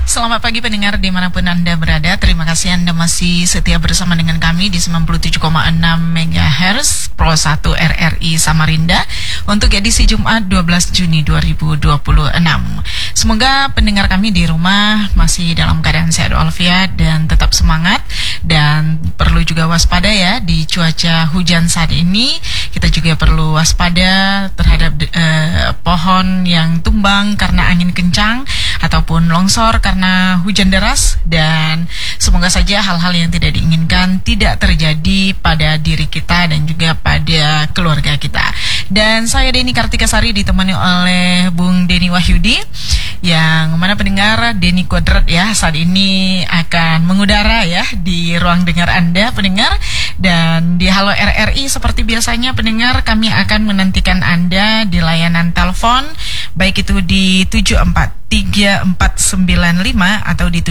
Selamat pagi pendengar dimanapun Anda berada. Terima kasih Anda masih setia bersama dengan kami di 97,6 MHz Pro 1 RRI Samarinda untuk edisi Jumat 12 Juni 2026. Semoga pendengar kami di rumah masih dalam keadaan sehat walafiat dan tetap semangat, dan perlu juga waspada ya di cuaca hujan saat ini. Kita juga perlu waspada terhadap pohon yang tumbang karena angin kencang ataupun longsor karena hujan deras, dan semoga saja hal-hal yang tidak diinginkan tidak terjadi pada diri kita dan juga pada keluarga kita. Dan saya Deni Kartikasari ditemani oleh Bung Deni Wahyudi, yang mana pendengar Deni Kuadrat ya saat ini akan mengudara ya di ruang dengar Anda pendengar. Dan di Halo RRI seperti biasanya pendengar, kami akan menantikan Anda di layanan telepon, baik itu di 743-495 atau di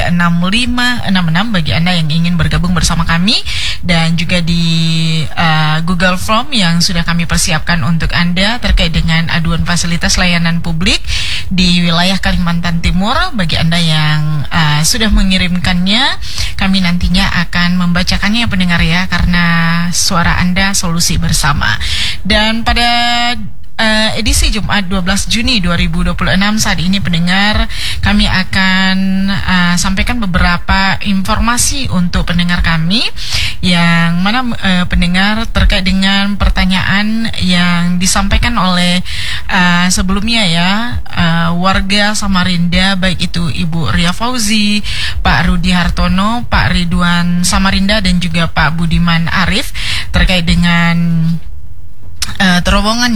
736-566 bagi Anda yang ingin bergabung bersama kami, dan juga di Google Form yang sudah kami persiapkan untuk Anda terkait dengan aduan fasilitas layanan publik di wilayah Kalimantan Timur. Bagi Anda yang sudah mengirimkannya, kami nantinya akan membacakannya pendengar ya, karena suara Anda solusi bersama. Dan pada edisi Jumat 12 Juni 2026 saat ini pendengar, kami akan sampaikan beberapa informasi untuk pendengar kami, yang mana pendengar terkait dengan pertanyaan yang disampaikan oleh sebelumnya ya, warga Samarinda, baik itu Ibu Ria Fauzi, Pak Rudi Hartono, Pak Ridwan Samarinda, dan juga Pak Budiman Arif terkait dengan terowongan.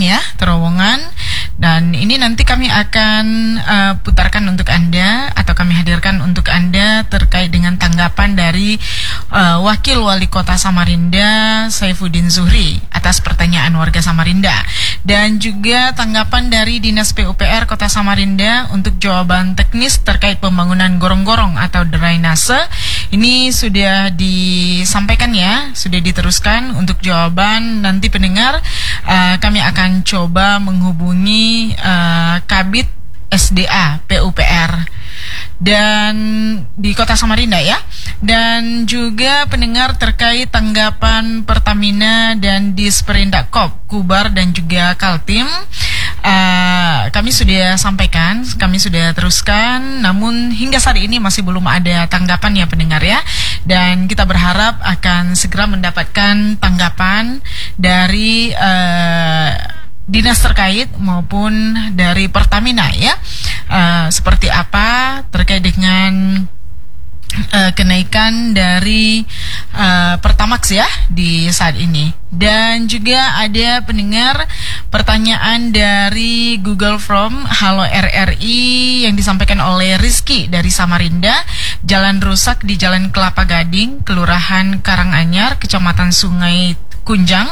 Dan ini nanti kami akan putarkan untuk Anda atau kami hadirkan untuk Anda terkait dengan tanggapan dari Wakil Wali Kota Samarinda Saifuddin Zuhri atas pertanyaan warga Samarinda, dan juga tanggapan dari Dinas PUPR Kota Samarinda untuk jawaban teknis terkait pembangunan gorong-gorong atau drainase. Ini sudah disampaikan ya, sudah diteruskan untuk jawaban. Nanti pendengar, kami akan coba menghubungi Kabid SDA PUPR dan di Kota Samarinda ya. Dan juga pendengar terkait tanggapan Pertamina dan Disperindak Kubar dan juga Kaltim, kami sudah sampaikan, kami sudah teruskan, namun hingga saat ini masih belum ada tanggapan ya pendengar ya. Dan kita berharap akan segera mendapatkan tanggapan dari dinas terkait maupun dari Pertamina ya, seperti apa terkait dengan kenaikan dari Pertamax ya di saat ini. Dan juga ada pendengar pertanyaan dari Google Form Halo RRI yang disampaikan oleh Rizky dari Samarinda. Jalan rusak di Jalan Kelapa Gading, Kelurahan Karanganyar, Kecamatan Sungai Kunjang,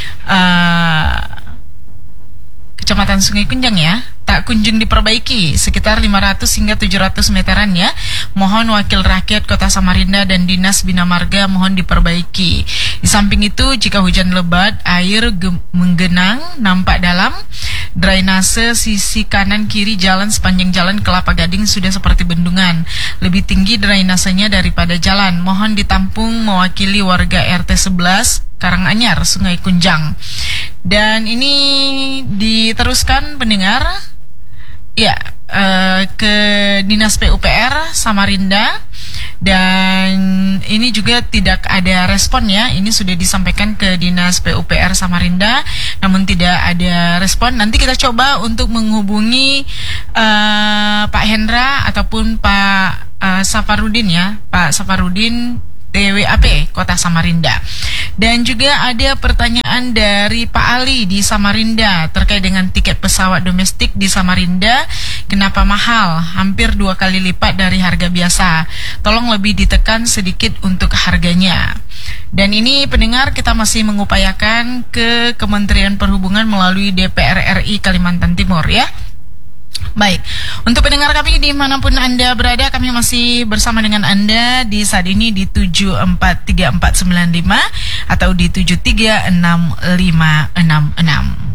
Kecamatan Sungai Kunjang ya, tak kunjung diperbaiki, sekitar 500 hingga 700 meteran ya. Mohon Wakil Rakyat Kota Samarinda dan Dinas Bina Marga mohon diperbaiki. Di samping itu, jika hujan lebat, air menggenang nampak dalam. Drainase sisi kanan kiri jalan sepanjang Jalan Kelapa Gading sudah seperti bendungan. Lebih tinggi drainasenya daripada jalan. Mohon ditampung mewakili warga RT 11 Karanganyar, Sungai Kunjang. Dan ini diteruskan pendengar ya ke Dinas PUPR Samarinda, dan ini juga tidak ada respon ya. Ini sudah disampaikan ke Dinas PUPR Samarinda namun tidak ada respon. Nanti kita coba untuk menghubungi Pak Hendra ataupun Pak Safarudin ya, Pak Safarudin DWAP Kota Samarinda. Dan juga ada pertanyaan dari Pak Ali di Samarinda terkait dengan tiket pesawat domestik di Samarinda, kenapa mahal, hampir 2 kali lipat dari harga biasa. Tolong lebih ditekan sedikit untuk harganya. Dan ini pendengar, kita masih mengupayakan ke Kementerian Perhubungan melalui DPR RI Kalimantan Timur ya. Baik, untuk pendengar kami dimanapun Anda berada, kami masih bersama dengan Anda di saat ini di 743-495 atau di 736-566.